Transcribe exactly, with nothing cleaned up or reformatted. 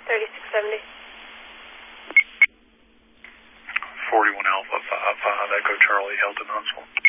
thirty-six seventy. forty-one Alpha five five, Echo Charlie, Hilton Huntsville.